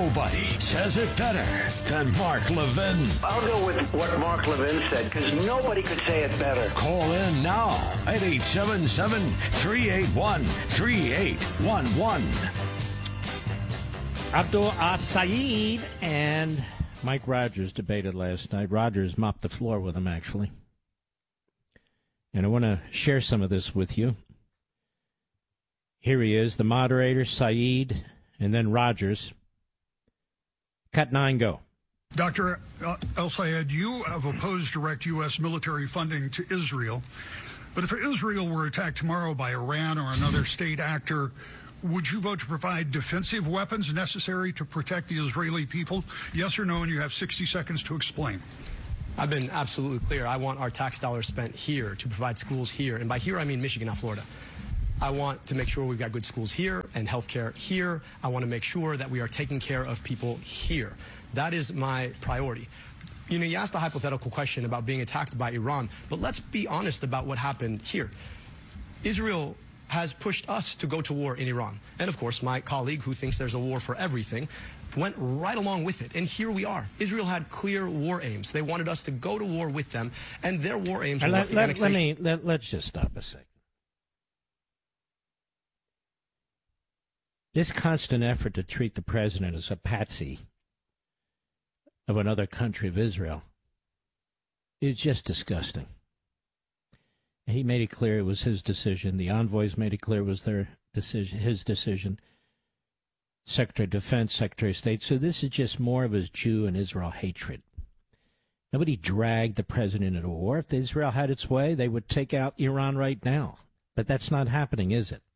Nobody says it better than Mark Levin. I'll go with what Mark Levin said, because nobody could say it better. Call in now at 877-381-3811. Abdul Saeed and Mike Rogers debated last night. Rogers mopped the floor with him, actually. And I want to share some of this with you. Here he is, the moderator, Saeed, and then Rogers. Cut 9, go. Dr. El-Sayed, you have opposed direct U.S. military funding to Israel. But if Israel were attacked tomorrow by Iran or another state actor, would you vote to provide defensive weapons necessary to protect the Israeli people? Yes or no, and you have 60 seconds to explain. I've been absolutely clear. I want our tax dollars spent here to provide schools here. And by here, I mean Michigan, not Florida. I want to make sure we've got good schools here and healthcare here. I want to make sure that we are taking care of people here. That is my priority. You know, you asked a hypothetical question about being attacked by Iran, but let's be honest about what happened here. Israel has pushed us to go to war in Iran. And of course, my colleague, who thinks there's a war for everything, went right along with it. And here we are. Israel had clear war aims. They wanted us to go to war with them, and their war aims were annexation. Let's just stop a second. This constant effort to treat the president as a patsy of another country of Israel is just disgusting. He made it clear it was his decision. The envoys made it clear it was their decision, his decision. Secretary of Defense, Secretary of State. So this is just more of his Jew and Israel hatred. Nobody dragged the president into war. If Israel had its way, they would take out Iran right now. But that's not happening, is it?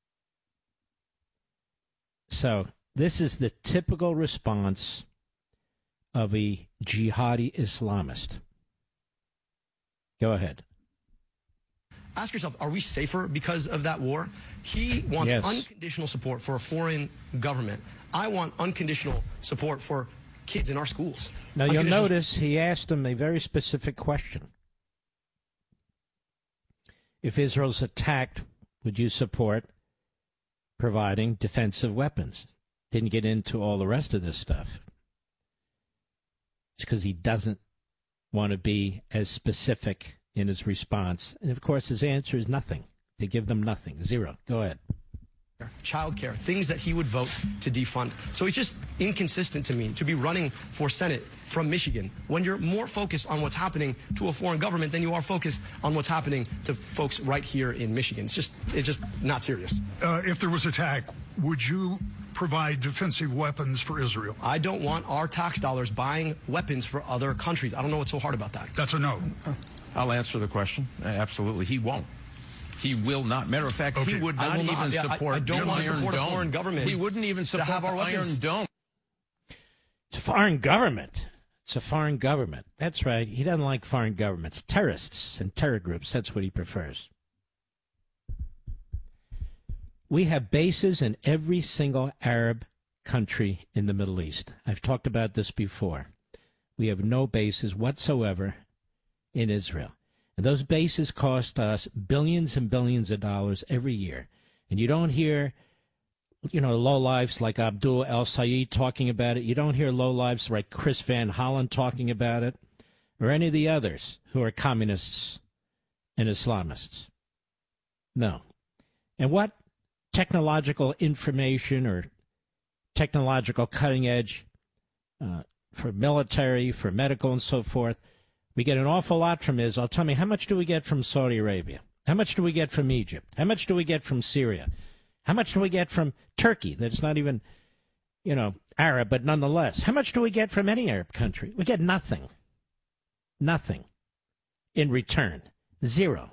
So this is the typical response of a jihadi Islamist. Go ahead. Ask yourself, are we safer because of that war? He wants unconditional support for a foreign government. I want unconditional support for kids in our schools. Now, you'll notice he asked him a very specific question. If Israel's attacked, would you support providing defensive weapons? Didn't get into all the rest of this stuff. It's because he doesn't want to be as specific in his response. And, of course, his answer is nothing. They give them nothing. Zero. Go ahead. Childcare, things that he would vote to defund. So it's just inconsistent to me to be running for Senate from Michigan when you're more focused on what's happening to a foreign government than you are focused on what's happening to folks right here in Michigan. It's just not serious. If there was attack, would you provide defensive weapons for Israel? I don't want our tax dollars buying weapons for other countries. I don't know what's so hard about that. That's a no. I'll answer the question. Absolutely. He won't. He will not. Matter of fact, he would not even support I don't want to support a foreign government. He wouldn't even support the Iron Dome. It's a foreign government. It's a foreign government. That's right. He doesn't like foreign governments. Terrorists and terror groups, that's what he prefers. We have bases in every single Arab country in the Middle East. I've talked about this before. We have no bases whatsoever in Israel. And those bases cost us billions and billions of dollars every year. And you don't hear, lowlifes like Abdul El-Sayed talking about it. You don't hear lowlifes like Chris Van Hollen talking about it, or any of the others who are communists and Islamists. No. And what technological information or technological cutting edge for military, for medical, and so forth, we get an awful lot from Israel. Tell me, how much do we get from Saudi Arabia? How much do we get from Egypt? How much do we get from Syria? How much do we get from Turkey? That's not even, Arab, but nonetheless. How much do we get from any Arab country? We get nothing. Nothing in return. Zero.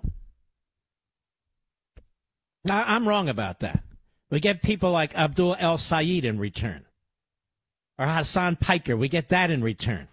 Now, I'm wrong about that. We get people like Abdul El-Sayed in return. Or Hassan Piker. We get that in return.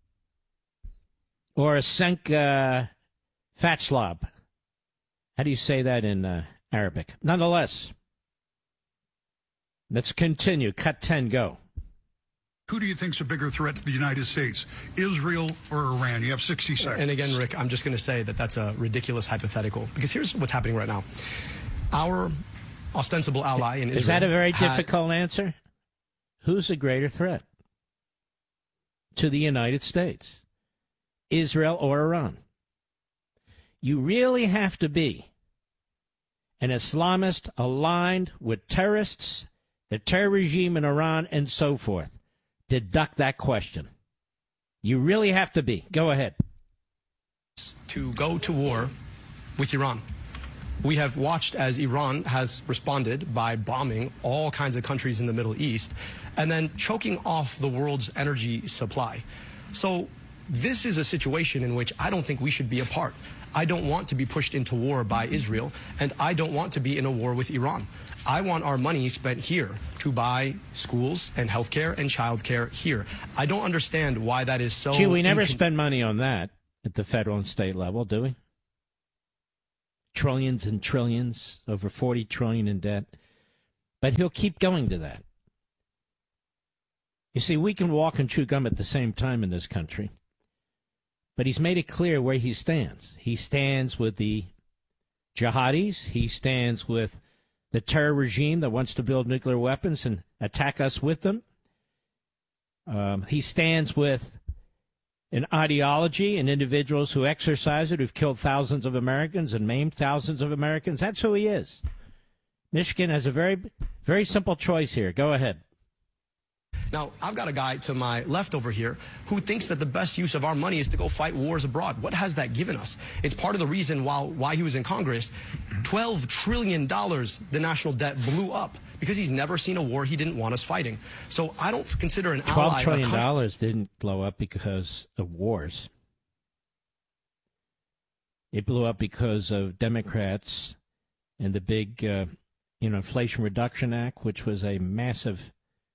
Or Senk Fatslab. How do you say that in Arabic? Nonetheless, let's continue. Cut 10, go. Who do you think's a bigger threat to the United States, Israel or Iran? You have 60 seconds. And again, Rick, I'm just going to say that that's a ridiculous hypothetical. Because here's what's happening right now. Our ostensible ally in Israel... Is that a very difficult answer? who's a greater threat to the United States, Israel or Iran? You really have to be an Islamist aligned with terrorists, the terror regime in Iran, and so forth. Deduct that question. You really have to be. Go ahead. To go to war with Iran. We have watched as Iran has responded by bombing all kinds of countries in the Middle East and then choking off the world's energy supply. So this is a situation in which I don't think we should be a part. I don't want to be pushed into war by Israel, and I don't want to be in a war with Iran. I want our money spent here to buy schools and healthcare and childcare here. I don't understand why that is so. Gee, we never spend money on that at the federal and state level, do we? Trillions and trillions, over 40 trillion in debt. But he'll keep going to that. You see, we can walk and chew gum at the same time in this country. But he's made it clear where he stands. He stands with the jihadis. He stands with the terror regime that wants to build nuclear weapons and attack us with them. He stands with an ideology and individuals who exercise it, who've killed thousands of Americans and maimed thousands of Americans. That's who he is. Michigan has a very, very simple choice here. Go ahead. Now, I've got a guy to my left over here who thinks that the best use of our money is to go fight wars abroad. What has that given us? It's part of the reason why he was in Congress. $12 trillion, the national debt blew up because he's never seen a war he didn't want us fighting. So I don't consider an ally. $12 trillion didn't blow up because of wars. It blew up because of Democrats and the big Inflation Reduction Act, which was a massive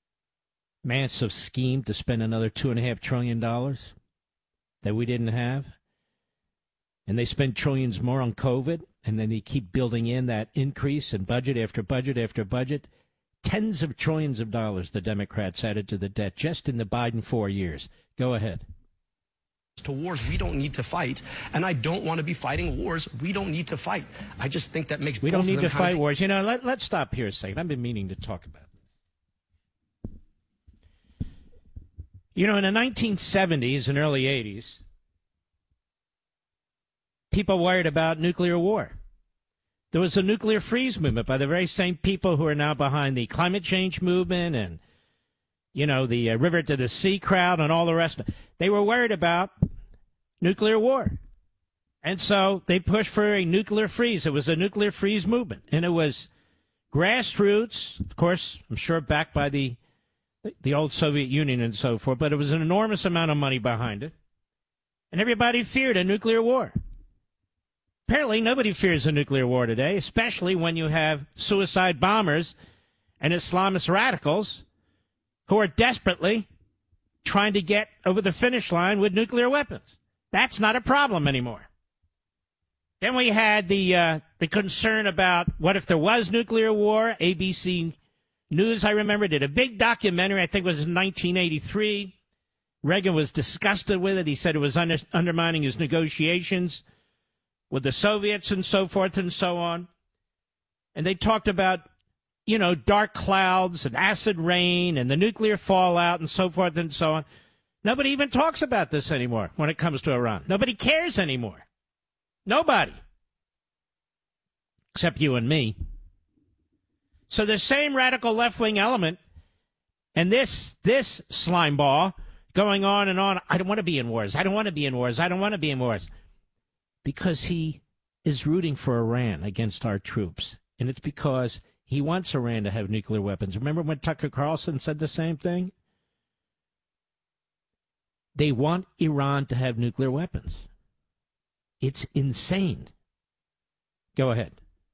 scheme to spend another $2.5 trillion that we didn't have. And they spend trillions more on COVID, and then they keep building in that increase in budget after budget after budget. Tens of trillions of dollars the Democrats added to the debt just in the Biden 4 years. Go ahead. To wars we don't need to fight, and I don't want to be fighting wars we don't need to fight. I just think that makes we don't need to fight wars. You know, let's stop here a second. I've been meaning to talk about it. You know, in the 1970s and early 80s, people worried about nuclear war. There was a nuclear freeze movement by the very same people who are now behind the climate change movement and, the river to the sea crowd and all the rest of it. They were worried about nuclear war. And so they pushed for a nuclear freeze. It was a nuclear freeze movement. And it was grassroots, of course, I'm sure backed by the old Soviet Union and so forth, but it was an enormous amount of money behind it. And everybody feared a nuclear war. Apparently, nobody fears a nuclear war today, especially when you have suicide bombers and Islamist radicals who are desperately trying to get over the finish line with nuclear weapons. That's not a problem anymore. Then we had the concern about what if there was nuclear war. ABC News, I remember, did a big documentary, I think it was in 1983. Reagan was disgusted with it. He said it was undermining his negotiations with the Soviets and so forth and so on. And they talked about, dark clouds and acid rain and the nuclear fallout and so forth and so on. Nobody even talks about this anymore when it comes to Iran. Nobody cares anymore. Nobody. Except you and me. So the same radical left-wing element and this slime ball going on and on. I don't want to be in wars. I don't want to be in wars. I don't want to be in wars. Because he is rooting for Iran against our troops. And it's because he wants Iran to have nuclear weapons. Remember when Tucker Carlson said the same thing? They want Iran to have nuclear weapons. It's insane. Go ahead.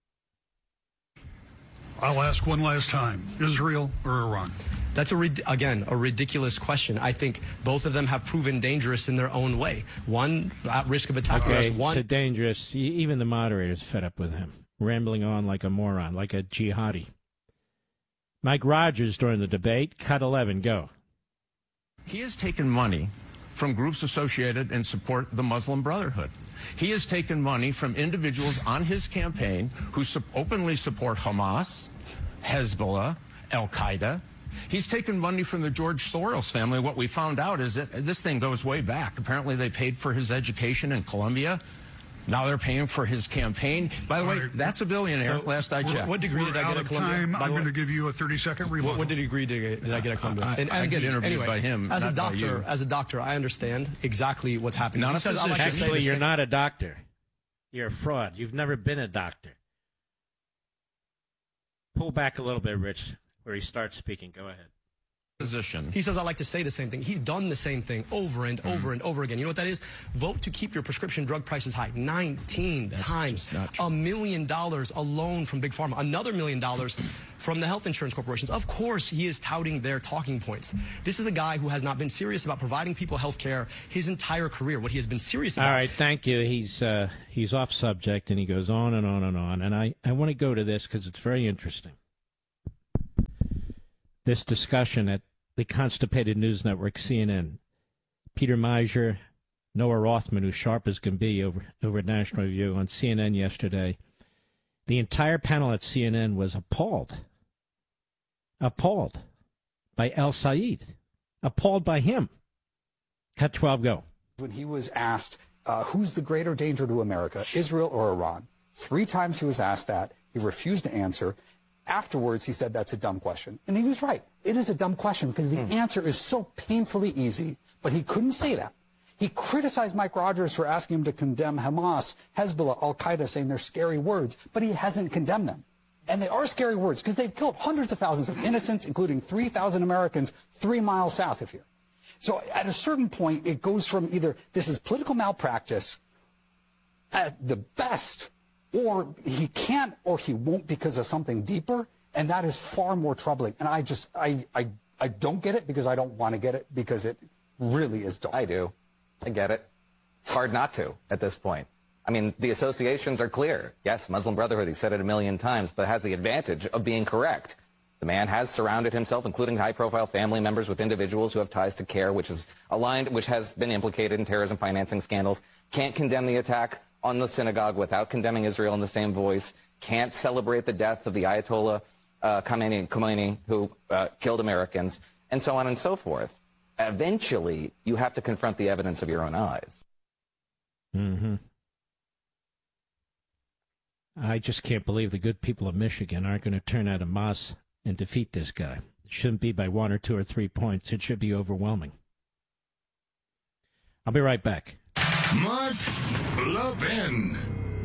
I'll ask one last time. Israel or Iran? That's, again, a ridiculous question. I think both of them have proven dangerous in their own way. One, at risk of attack. Okay, one. So dangerous. Even the moderator's fed up with him, rambling on like a moron, like a jihadi. Mike Rogers during the debate, cut 11, go. He has taken money from groups associated and support the Muslim Brotherhood. He has taken money from individuals on his campaign who openly support Hamas, Hezbollah, Al-Qaeda, He's taken money from the George Soros family. What we found out is that this thing goes way back. Apparently, they paid for his education in Columbia. Now they're paying for his campaign. By the way, that's a billionaire, last I checked. What degree did I get at Columbia? I'm going to give you a 30-second rebuttal. What degree did I get at Columbia? I get interviewed by him, as not a doctor. by you. As a doctor, I understand exactly what's happening. Not a physician. Actually, you're not a doctor. You're a fraud. You've never been a doctor. Pull back a little bit, Rich, where he starts speaking. Go ahead. Position. He says I like to say the same thing. He's done the same thing over and over and over again. You know what that is? Vote to keep your prescription drug prices high. 19 times. $1 million alone from Big Pharma. Another $1 million from the health insurance corporations. Of course, he is touting their talking points. This is a guy who has not been serious about providing people health care his entire career. What he has been serious about. All right, thank you. He's off subject, and he goes on and on and on. And I want to go to this because it's very interesting. This discussion at the Constipated News Network, CNN. Peter Meijer, Noah Rothman, who's sharp as can be over at National Review on CNN yesterday. The entire panel at CNN was appalled by El Said, appalled by him. Cut 12, go. When he was asked, who's the greater danger to America, Israel or Iran? 3 times he was asked that. He refused to answer. Afterwards, he said that's a dumb question. And he was right. It is a dumb question because the answer is so painfully easy, but he couldn't say that. He criticized Mike Rogers for asking him to condemn Hamas, Hezbollah, Al-Qaeda, saying they're scary words, but he hasn't condemned them. And they are scary words because they've killed hundreds of thousands of innocents, including 3,000 Americans 3 miles south of here. So at a certain point, it goes from either this is political malpractice at the best, or he can't or he won't because of something deeper, and that is far more troubling. And I don't get it because I don't want to get it because it really is dull. I do. I get it. It's hard not to at this point. I mean, the associations are clear. Yes, Muslim Brotherhood, he said it 1,000,000 times, but it has the advantage of being correct. The man has surrounded himself, including high-profile family members, with individuals who have ties to CAIR, which has been implicated in terrorism financing scandals. Can't condemn the attack on the synagogue without condemning Israel in the same voice. Can't celebrate the death of the Ayatollah Khomeini, who killed Americans, and so on and so forth. Eventually, you have to confront the evidence of your own eyes. Mm-hmm. I just can't believe the good people of Michigan aren't going to turn out a Hamas and defeat this guy. It shouldn't be by 1 or 2 or 3 points. It should be overwhelming. I'll be right back. Mark Levin.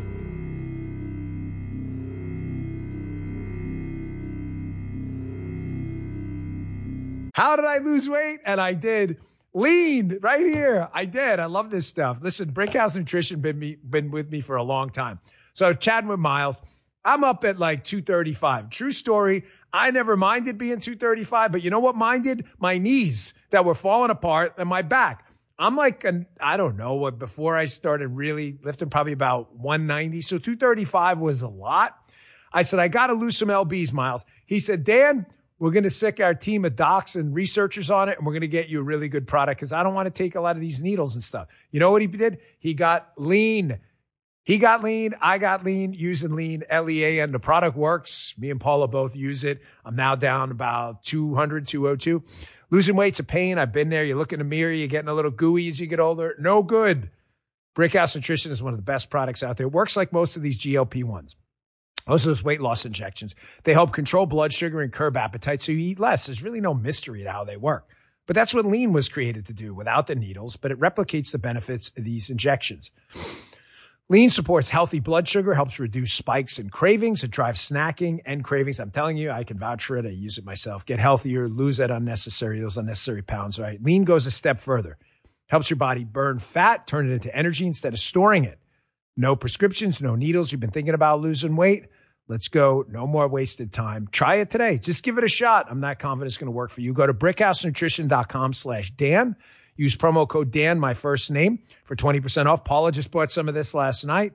How did I lose weight? And I did. Lean right here. I did. I love this stuff. Listen, Brickhouse Nutrition been with me for a long time. So chatting with Miles, I'm up at like 235. True story. I never minded being 235, but you know what minded? My knees that were falling apart and my back. I'm like, I don't know what, before I started really lifting, probably about 190. So 235 was a lot. I said, I got to lose some LBs, Miles. He said, Dan, we're going to sick our team of docs and researchers on it, and we're going to get you a really good product because I don't want to take a lot of these needles and stuff. You know what he did? He got lean. He got lean. I got lean using lean, LEAN. The product works. Me and Paula both use it. I'm now down about 200, 202. Losing weight's a pain. I've been there. You look in the mirror, you're getting a little gooey as you get older. No good. Brickhouse Nutrition is one of the best products out there. It works like most of these GLP-1s. Most of those weight loss injections. They help control blood sugar and curb appetite so you eat less. There's really no mystery to how they work. But that's what lean was created to do without the needles, but it replicates the benefits of these injections. Lean supports healthy blood sugar, helps reduce spikes and cravings. It drives snacking and cravings. I'm telling you, I can vouch for it. I use it myself. Get healthier, lose those unnecessary pounds, right? Lean goes a step further. Helps your body burn fat, turn it into energy instead of storing it. No prescriptions, no needles. You've been thinking about losing weight? Let's go. No more wasted time. Try it today. Just give it a shot. I'm not confident it's going to work for you. Go to brickhousenutrition.com/Dan. Use promo code Dan, my first name, for 20% off. Paula just bought some of this last night.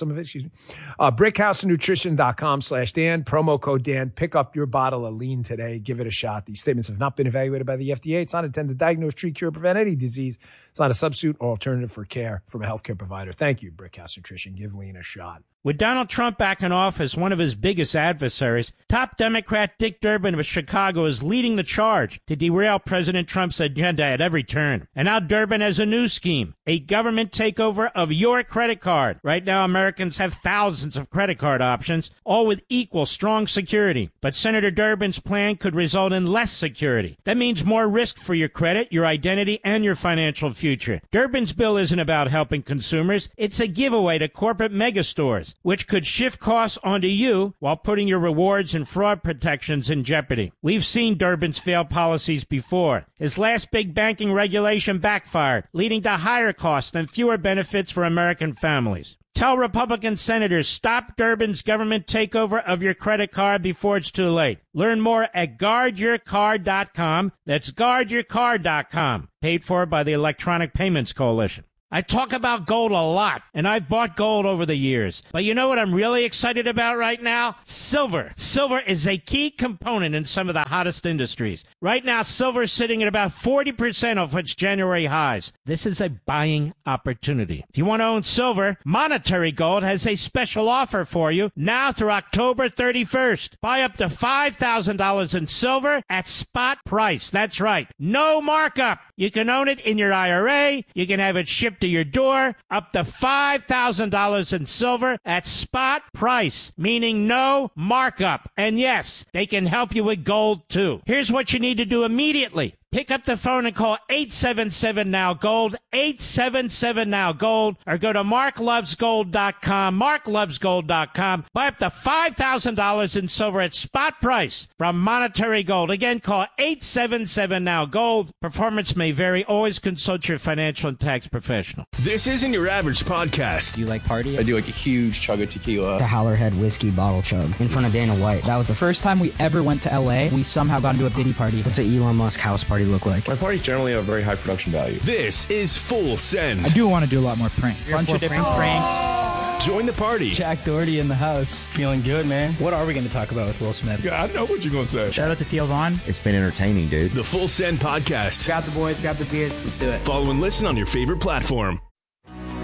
brickhousenutrition.com/Dan. Promo code Dan. Pick up your bottle of lean today. Give it a shot. These statements have not been evaluated by the FDA. It's not intended to diagnose, treat, cure, or prevent any disease. It's not a substitute or alternative for care from a healthcare provider. Thank you, Brickhouse Nutrition. Give lean a shot. With Donald Trump back in office, one of his biggest adversaries, top Democrat Dick Durbin of Chicago is leading the charge to derail President Trump's agenda at every turn. And now Durbin has a new scheme, a government takeover of your credit card. Right now, Americans have thousands of credit card options, all with equal strong security. But Senator Durbin's plan could result in less security. That means more risk for your credit, your identity, and your financial future. Durbin's bill isn't about helping consumers. It's a giveaway to corporate megastores, which could shift costs onto you while putting your rewards and fraud protections in jeopardy. We've seen Durbin's failed policies before. His last big banking regulation backfired, leading to higher costs and fewer benefits for American families. Tell Republican senators, stop Durbin's government takeover of your credit card before it's too late. Learn more at guardyourcard.com. That's guardyourcard.com. Paid for by the Electronic Payments Coalition. I talk about gold a lot, and I've bought gold over the years. But you know what I'm really excited about right now? Silver. Silver is a key component in some of the hottest industries. Right now, silver is sitting at about 40% off its January highs. This is a buying opportunity. If you want to own silver, Monetary Gold has a special offer for you now through October 31st. Buy up to $5,000 in silver at spot price. That's right. No markup. You can own it in your IRA. You can have it shipped to your door, up to $5,000 in silver at spot price, meaning no markup. And yes, they can help you with gold too. Here's what you need to do immediately. Pick up the phone and call 877-NOW-GOLD, 877-NOW-GOLD, or go to marklovesgold.com, marklovesgold.com. Buy up to $5,000 in silver at spot price from Monetary Gold. Again, call 877-NOW-GOLD. Performance may vary. Always consult your financial and tax professional. This isn't your average podcast. Do you like party? I do like a huge chug of tequila. The Howlerhead whiskey bottle chug in front of Dana White. That was the first time we ever went to L.A. We somehow got into a Diddy party. What's an Elon Musk house party look like? My parties generally have a very high production value. This is Full Send. I do want to do a lot more pranks. A bunch of different pranks. Join the party. Jack Doherty in the house. Feeling good, man. What are we going to talk about with Will Smith? Yeah, I know what you're going to say. Shout out to Theo Vaughn. It's been entertaining, dude. The Full Send podcast. Grab the boys, grab the beers. Let's do it. Follow and listen on your favorite platform.